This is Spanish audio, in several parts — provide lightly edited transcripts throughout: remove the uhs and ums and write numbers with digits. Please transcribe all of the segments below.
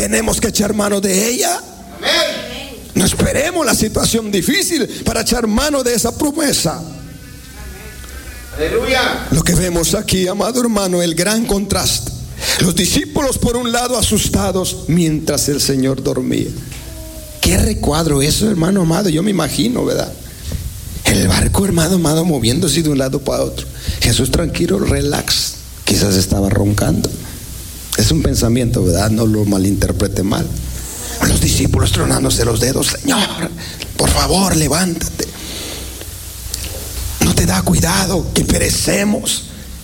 tenemos que echar mano de ella. No esperemos la situación difícil para echar mano de esa promesa. Aleluya. Lo que vemos aquí, amado hermano, el gran contraste. Los discípulos por un lado asustados mientras el Señor dormía. Qué recuadro eso, hermano amado. Yo me imagino, ¿verdad? El barco, hermano amado, moviéndose de un lado para otro. Jesús tranquilo, relax. Quizás estaba roncando. Es un pensamiento, ¿verdad? No lo malinterprete mal. Los discípulos tronándose los dedos. Señor, por favor, levántate. No te da cuidado que perecemos.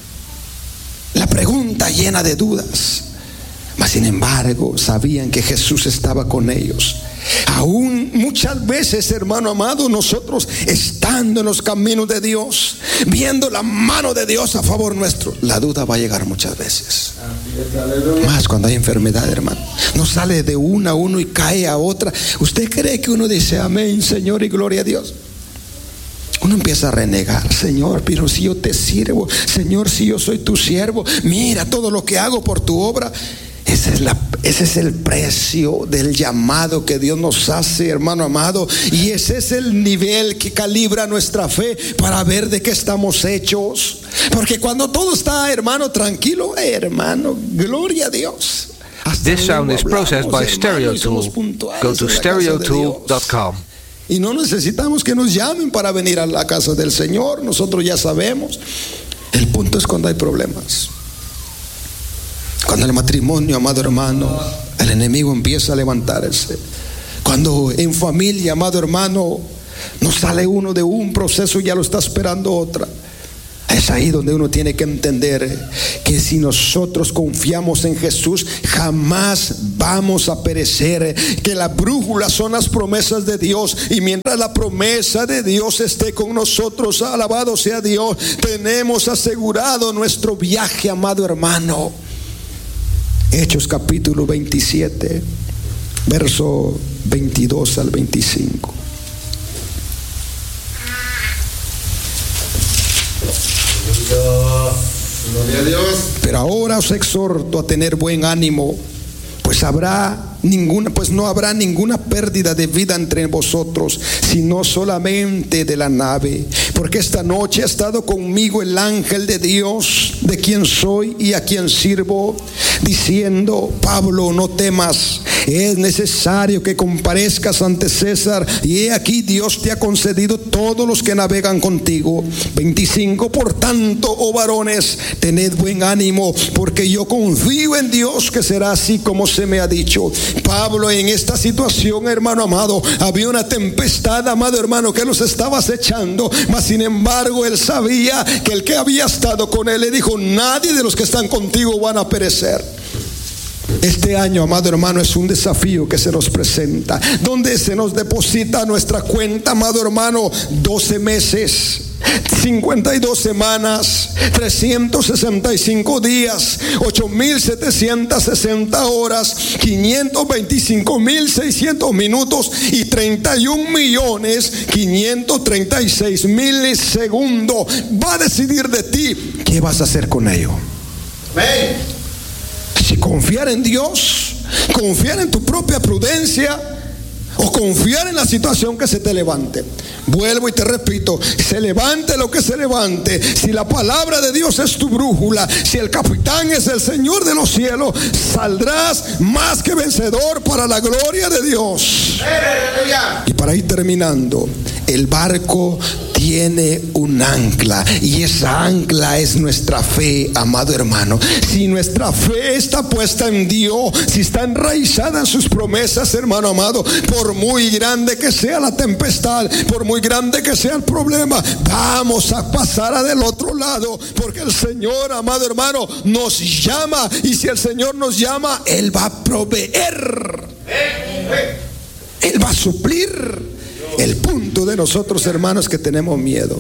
La pregunta llena de dudas. Mas sin embargo, sabían que Jesús estaba con ellos. Aún muchas veces, hermano amado, nosotros estando en los caminos de Dios, viendo la mano de Dios a favor nuestro, la duda va a llegar muchas veces. Más cuando hay enfermedad, hermano. No sale de una a uno y cae a otra. ¿Usted cree que uno dice amén, Señor, y gloria a Dios? Uno empieza a renegar. Señor, pero si yo te sirvo. Señor, si yo soy tu siervo. Mira todo lo que hago por tu obra. Ese es el precio del llamado que Dios nos hace, hermano amado. Y ese es el nivel que calibra nuestra fe para ver de qué estamos hechos. Porque cuando todo está, hermano, tranquilo, hermano, gloria a Dios. This sound is processed by StereoTool. Go to stereotool.com. Y no necesitamos que nos llamen para venir a la casa del Señor. Nosotros ya sabemos. El punto es cuando hay problemas. Cuando el matrimonio, amado hermano, el enemigo empieza a levantarse. Cuando en familia, amado hermano, no sale uno de un proceso y ya lo está esperando otra. Es ahí donde uno tiene que entender que si nosotros confiamos en Jesús, jamás vamos a perecer. Que la brújula son las promesas de Dios. Y mientras la promesa de Dios esté con nosotros, alabado sea Dios, tenemos asegurado nuestro viaje, amado hermano. Hechos capítulo 27, verso 22 al 25. Gloria a Dios. Pero ahora os exhorto a tener buen ánimo, pues no habrá ninguna pérdida de vida entre vosotros, sino solamente de la nave. Porque esta noche ha estado conmigo el ángel de Dios, de quien soy y a quien sirvo, diciendo: Pablo, no temas, es necesario que comparezcas ante César, y he aquí Dios te ha concedido todos los que navegan contigo. 25. Por tanto, oh varones, tened buen ánimo, porque yo confío en Dios que será así como se me ha dicho. Pablo, en esta situación, hermano amado, había una tempestad, amado hermano, que los estaba acechando, mas sin embargo él sabía que el que había estado con él le dijo: nadie de los que están contigo van a perecer. Este año, amado hermano, es un desafío que se nos presenta, donde se nos deposita nuestra cuenta, amado hermano, 12 meses, 52 semanas, 365 días, 8,760 horas, 525,600 minutos y 31,536,000 segundos. Va a decidir de ti qué vas a hacer con ello. Amén. Si confiar en Dios, confiar en tu propia prudencia, o confiar en la situación que se te levante. Vuelvo y te repito: se levante lo que se levante, si la palabra de Dios es tu brújula, si el capitán es el Señor de los cielos, saldrás más que vencedor para la gloria de Dios. Y para ir terminando, el barco tiene un ancla, y esa ancla es nuestra fe, amado hermano. Si nuestra fe está puesta en Dios, si está enraizada en sus promesas, hermano amado, por muy grande que sea la tempestad, por muy grande que sea el problema, vamos a pasar del otro lado, porque el Señor, amado hermano, nos llama, y si el Señor nos llama, Él va a proveer, Él va a suplir. El punto de nosotros, hermanos, que tenemos miedo.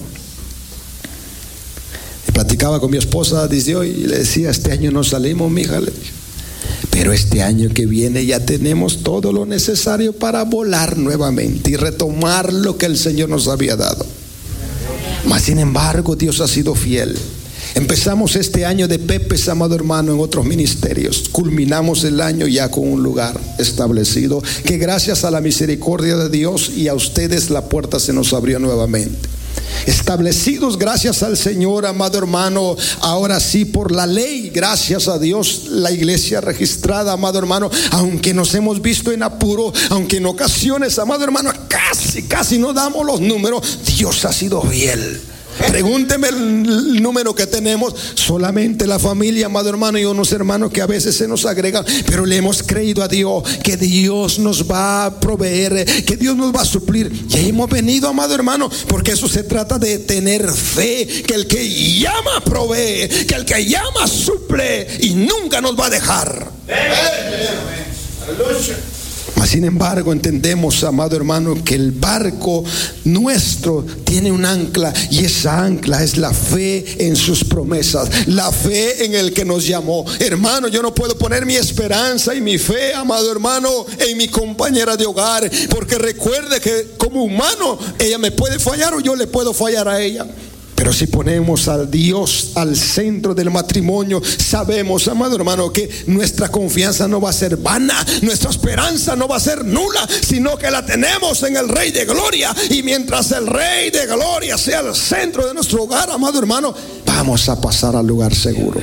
Y platicaba con mi esposa desde hoy y le decía: este año no salimos, mija, le dije, pero este año que viene ya tenemos todo lo necesario para volar nuevamente y retomar lo que el Señor nos había dado. Mas sin embargo, Dios ha sido fiel. Empezamos este año de Pepes, amado hermano, en otros ministerios. Culminamos el año ya con un lugar establecido, que gracias a la misericordia de Dios y a ustedes la puerta se nos abrió nuevamente. Establecidos gracias al Señor, amado hermano, ahora sí por la ley, gracias a Dios, la iglesia registrada, amado hermano, aunque nos hemos visto en apuro, aunque en ocasiones, amado hermano, casi no damos los números, Dios ha sido fiel. Pregúnteme el número que tenemos, solamente la familia, amado hermano, y unos hermanos que a veces se nos agregan, pero le hemos creído a Dios que Dios nos va a proveer, que Dios nos va a suplir. Y ahí hemos venido, amado hermano, porque eso se trata de tener fe, que el que llama provee, que el que llama suple y nunca nos va a dejar. Aleluya. Sin embargo, entendemos, amado hermano, que el barco nuestro tiene un ancla, y esa ancla es la fe en sus promesas, la fe en el que nos llamó. Hermano, yo no puedo poner mi esperanza y mi fe, amado hermano, en mi compañera de hogar, porque recuerde que como humano ella me puede fallar o yo le puedo fallar a ella. Pero si ponemos a Dios al centro del matrimonio, sabemos, amado hermano, que nuestra confianza no va a ser vana, nuestra esperanza no va a ser nula, sino que la tenemos en el Rey de Gloria. Y mientras el Rey de Gloria sea el centro de nuestro hogar, amado hermano, vamos a pasar al lugar seguro.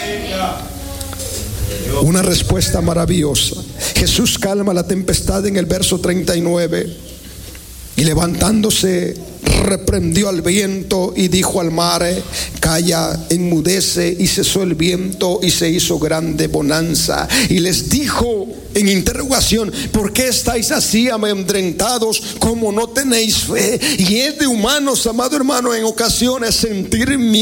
Una respuesta maravillosa. Jesús calma la tempestad en el verso 39. Y levantándose, reprendió al viento y dijo al mar: calla, enmudece. Y cesó el viento y se hizo grande bonanza. Y les dijo en interrogación: ¿por qué estáis así amedrentados, como no tenéis fe? Y es de humanos, amado hermano, en ocasiones sentir miedo